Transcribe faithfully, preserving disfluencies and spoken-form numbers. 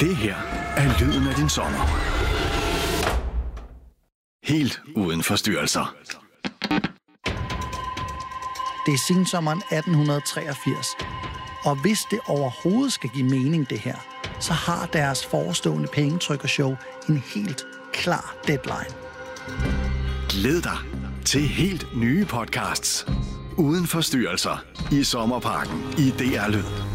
Det her er lyden af din sommer. Helt uden forstyrrelser. Det er sensommeren atten treogfirs, og hvis det overhovedet skal give mening det her, så har deres forestående pengetrykkershow en helt klar deadline. Glæd dig til helt nye podcasts uden forstyrrelser i Sommerparken i D R Lyd.